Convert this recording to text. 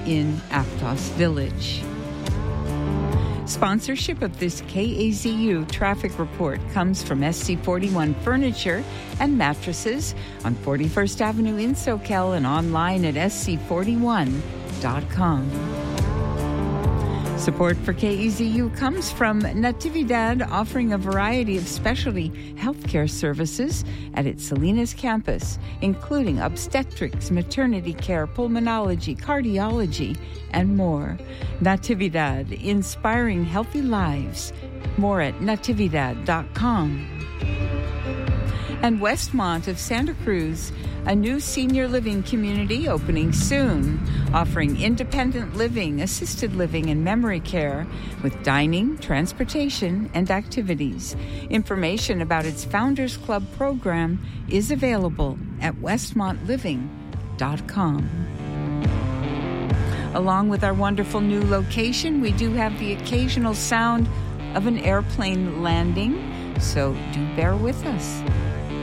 in Aptos Village. Sponsorship of this KAZU traffic report comes from SC41 Furniture and Mattresses on 41st Avenue in SoCal and online at sc41.com. Support for KEZU comes from Natividad, offering a variety of specialty healthcare services at its Salinas campus, including obstetrics, maternity care, pulmonology, cardiology, and more. Natividad, inspiring healthy lives. More at natividad.com. And Westmont of Santa Cruz, a new senior living community opening soon, offering independent living, assisted living, and memory care with dining, transportation, and activities. Information about its Founders Club program is available at westmontliving.com. Along with our wonderful new location, we do have the occasional sound of an airplane landing, so do bear with us.